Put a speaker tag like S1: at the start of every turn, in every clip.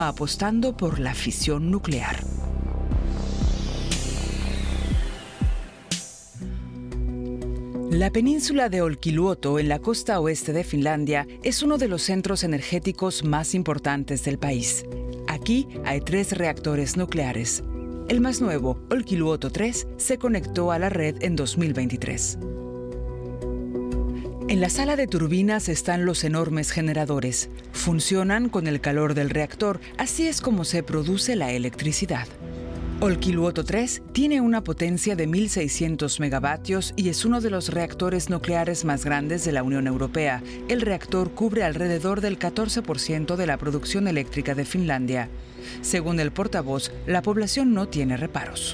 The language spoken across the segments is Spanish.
S1: apostando por la fisión nuclear. La península de Olkiluoto, en la costa oeste de Finlandia, es uno de los centros energéticos más importantes del país. Aquí hay 3 reactores nucleares. El más nuevo, Olkiluoto 3, se conectó a la red en 2023. En la sala de turbinas están los enormes generadores. Funcionan con el calor del reactor, así es como se produce la electricidad. Olkiluoto 3 tiene una potencia de 1.600 megavatios y es uno de los reactores nucleares más grandes de la Unión Europea. El reactor cubre alrededor del 14% de la producción eléctrica de Finlandia. Según el portavoz, la población no tiene reparos.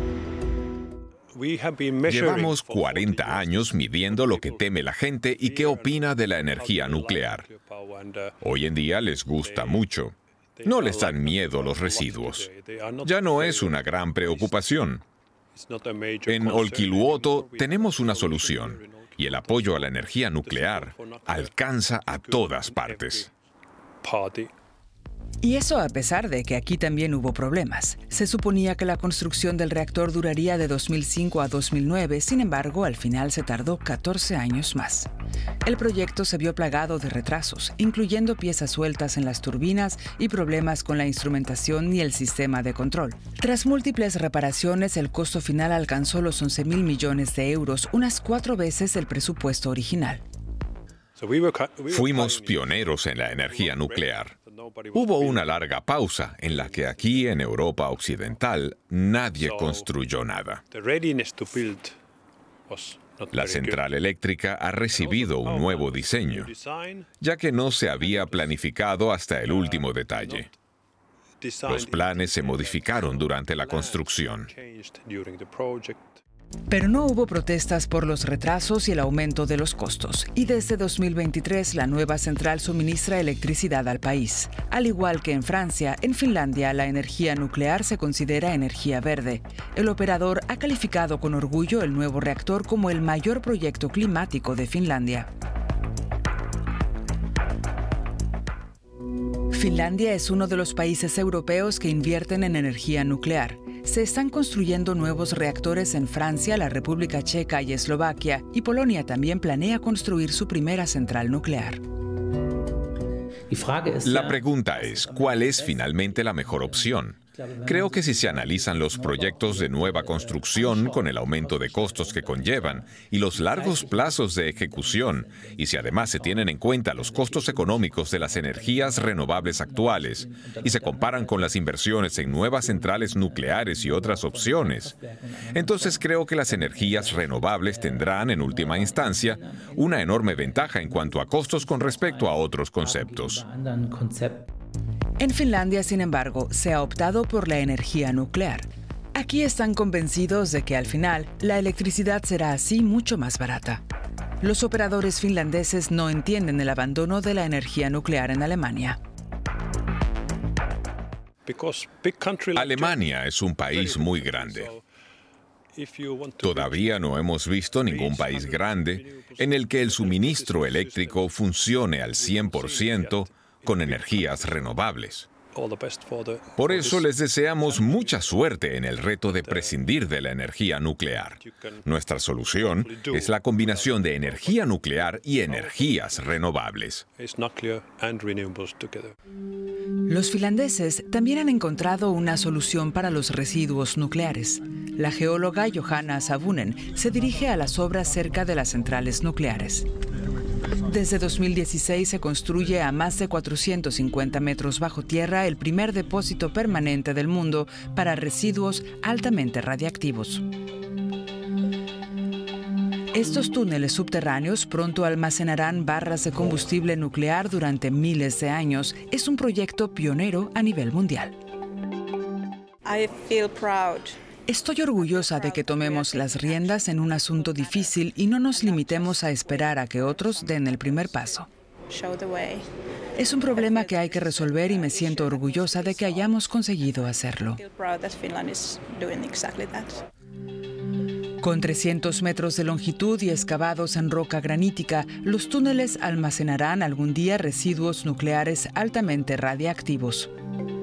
S2: Llevamos 40 años midiendo lo que teme la gente y qué opina de la energía nuclear. Hoy en día les gusta mucho. No les dan miedo los residuos. Ya no es una gran preocupación. En Olkiluoto tenemos una solución y el apoyo a la energía nuclear alcanza a todas partes.
S1: Y eso a pesar de que aquí también hubo problemas. Se suponía que la construcción del reactor duraría de 2005 a 2009, sin embargo, al final se tardó 14 años más. El proyecto se vio plagado de retrasos, incluyendo piezas sueltas en las turbinas y problemas con la instrumentación y el sistema de control. Tras múltiples reparaciones, el costo final alcanzó los 11.000 millones de euros, unas 4 veces el presupuesto original.
S2: Fuimos pioneros en la energía nuclear. Hubo una larga pausa en la que aquí en Europa Occidental nadie construyó nada. La central eléctrica ha recibido un nuevo diseño, ya que no se había planificado hasta el último detalle. Los planes se modificaron durante la construcción.
S1: Pero no hubo protestas por los retrasos y el aumento de los costos. Y desde 2023 la nueva central suministra electricidad al país. Al igual que en Francia, en Finlandia la energía nuclear se considera energía verde. El operador ha calificado con orgullo el nuevo reactor como el mayor proyecto climático de Finlandia. Finlandia es uno de los países europeos que invierten en energía nuclear. Se están construyendo nuevos reactores en Francia, la República Checa y Eslovaquia, y Polonia también planea construir su primera central nuclear.
S2: La pregunta es, ¿cuál es finalmente la mejor opción? Creo que si se analizan los proyectos de nueva construcción con el aumento de costos que conllevan y los largos plazos de ejecución, y si además se tienen en cuenta los costos económicos de las energías renovables actuales y se comparan con las inversiones en nuevas centrales nucleares y otras opciones, entonces creo que las energías renovables tendrán, en última instancia, una enorme ventaja en cuanto a costos con respecto a otros conceptos.
S1: En Finlandia, sin embargo, se ha optado por la energía nuclear. Aquí están convencidos de que al final la electricidad será así mucho más barata. Los operadores finlandeses no entienden el abandono de la energía nuclear en Alemania.
S2: Alemania es un país muy grande. Todavía no hemos visto ningún país grande en el que el suministro eléctrico funcione al 100% con energías renovables. Por eso les deseamos mucha suerte en el reto de prescindir de la energía nuclear. Nuestra solución es la combinación de energía nuclear y energías renovables.
S1: Los finlandeses también han encontrado una solución para los residuos nucleares. La geóloga Johanna Savunen se dirige a las obras cerca de las centrales nucleares. Desde 2016 se construye a más de 450 metros bajo tierra el primer depósito permanente del mundo para residuos altamente radiactivos. Estos túneles subterráneos pronto almacenarán barras de combustible nuclear durante miles de años. Es un proyecto pionero a nivel mundial. Estoy orgullosa de que tomemos las riendas en un asunto difícil y no nos limitemos a esperar a que otros den el primer paso. Es un problema que hay que resolver y me siento orgullosa de que hayamos conseguido hacerlo. Con 300 metros de longitud y excavados en roca granítica, los túneles almacenarán algún día residuos nucleares altamente radiactivos.